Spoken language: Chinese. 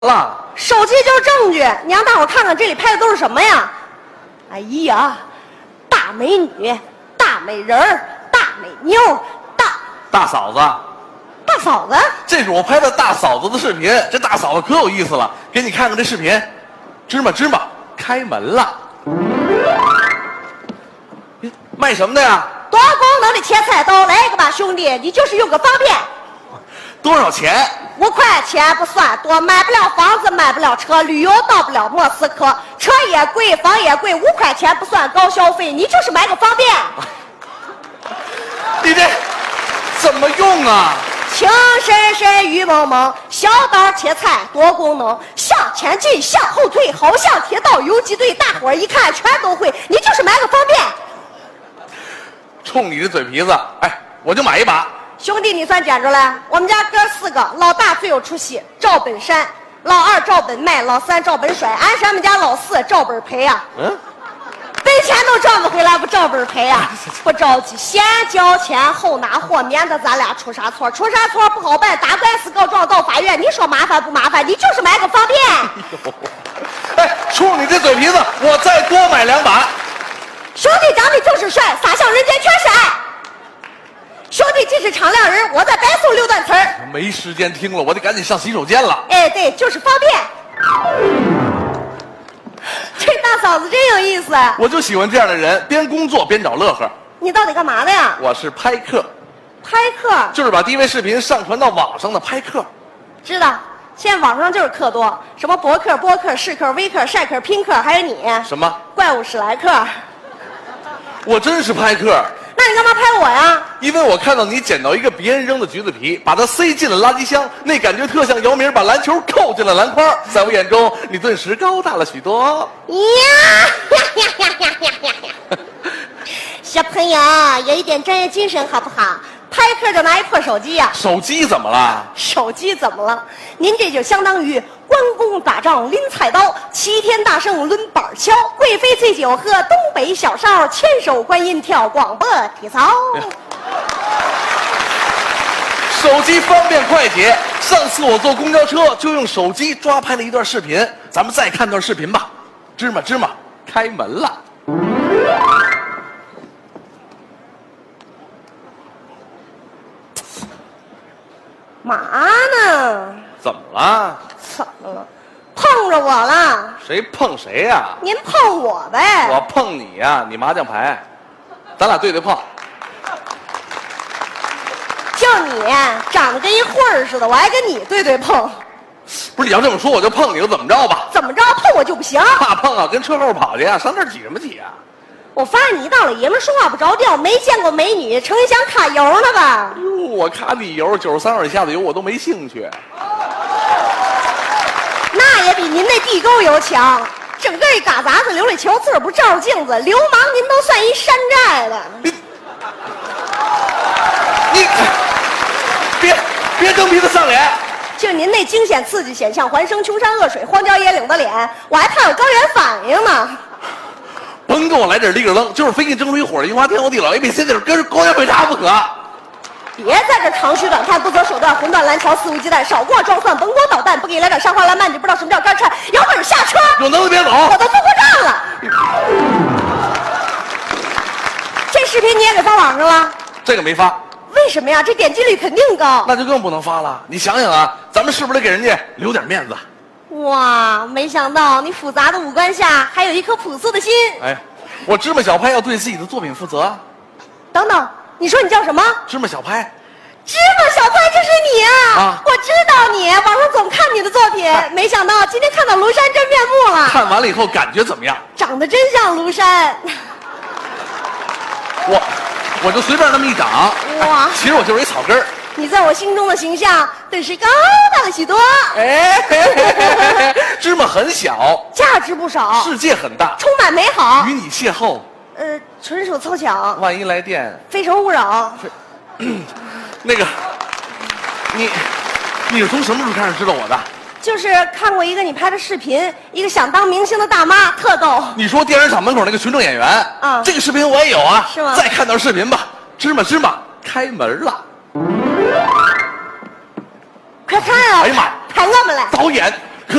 了， 手机就是证据，你让大伙看看这里拍的都是什么呀？哎呀，大美女、大美人儿、大美妞、 大嫂子， 大嫂子。 这是我拍的大嫂子的视频，这大嫂子可有意思了，给你看看这视频。芝麻开门了，卖什么的呀？ 多功能的切菜刀，来一个吧，兄弟，你就是用个方便。 多少钱 ？5块钱不算多，买不了房子，买不了车，旅游到不了莫斯科，车也贵，房也贵，5块钱不算高消费，你就是买个方便。 你这怎么用啊？ 情深深雨蒙蒙，小刀切菜多功能，向前进，向后退，好像铁道游击队，大伙儿一看全都会，你就是买个方便。 冲你的嘴皮子，哎，我就买一把。 兄弟，你算捡着了。我们家哥4个，老大最有出息，赵本山；老二赵本卖，老3赵本甩，俺是俺们家老4赵本赔呀。本钱都赚不回来，不照本赔呀。不着急，先交钱后拿货，免得咱俩出啥错。出啥错不好办，打官司告状到法院。你说麻烦不麻烦？你就是买个方便。 哎，冲你这嘴皮子，我再多买2把。 兄弟长得就是帅，撒向人间全是爱。兄弟，这是敞亮人，我再白送6段词儿。 没时间听了，我得赶紧上洗手间了。 哎，对，就是方便。这大嫂子真有意思。 我就喜欢这样的人，边工作边找乐呵。 你到底干嘛的呀？ 我是拍客。 拍客就是把低位视频上传到网上的拍客。 知道，现在网上就是客多，什么博客、播客、试客、微客、晒客、拼客，还有你。 什么？ 怪物史莱克。 我真是拍客。 那你干嘛拍我呀？ 因为我看到你捡到一个别人扔的橘子皮，把它塞进了垃圾箱，那感觉特像姚明把篮球扣进了篮筐。在我眼中，你顿时高大了许多。 小朋友，有一点专业精神好不好？拍客就拿一破手机呀。 手机怎么了？ 手机怎么了？您这就相当于关公打仗拎菜刀，齐天大圣抡板锹，贵妃醉酒喝，东北小少牵手观音跳广播体操。 手机方便快捷，上次我坐公交车就用手机抓拍了一段视频，咱们再看段视频吧。芝麻开门了。 嘛呢？ 怎么了？ 怎么了？碰着我了？ 谁碰谁呀？ 您碰我呗。 我碰你呀，你麻将牌，咱俩对碰。 就你长得跟一混儿似的，我还跟你对碰。 不是，你要这么说我就碰你，又怎么着吧？ 怎么着？碰我就不行？ 怕碰啊，跟车后跑去呀，上这儿挤什么挤啊？ 我发现你一大老爷们说话不着调，没见过美女，成想揩油呢吧？ 哟，我揩你油，93号以下的油我都没兴趣。 那也比您那地沟油强，整个一嘎杂子流里球，自个儿不照照镜子，流氓您都算一山寨的。 你别蹬鼻子上脸。 就您那惊险刺激、险象环生、穷山恶水、荒郊野岭的脸，我还怕有高原反应呢。 甭跟我来点立个愣，就是非给你蒸出一火的樱花天荒地老，ABC这种跟高原回答不可。 别在这长吁短叹、不择手段、魂断蓝桥、肆无忌惮，少给我装蒜，甭给我捣蛋，不给你来点沙花烂漫，你不知道什么叫干串，有本事下车！ 有能耐别走， 我都坐过站了。这视频你也给发网上了？ 这个没发。 为什么呀？这点击率肯定高。 那就更不能发了。你想想啊，咱们是不是得给人家留点面子？ 哇，没想到你复杂的五官下还有一颗朴素的心。 哎，我芝麻小拍要对自己的作品负责。 等等，你说你叫什么？ 芝麻小拍。 芝麻小拍，这是你啊！我知道你，网上总看你的作品，没想到今天看到庐山真面目了。 看完了以后感觉怎么样？ 长得真像庐山。 我就随便那么一长，哇！其实我就是一草根儿。 你在我心中的形象顿时高大了许多。 哎，芝麻很小， 价值不少， 世界很大， 充满美好。 与你邂逅， 纯属凑巧。 万一来电， 非诚勿扰。 那个，你是从什么时候开始知道我的？ 就是看过一个你拍的视频，一个想当明星的大妈，特逗。 你说电视厂门口那个群众演员啊？这个视频我也有啊。 是吗？ 再看段视频吧。芝麻开门了。 快看啊！ 哎呀妈呀！ 还我们嘞！ 导演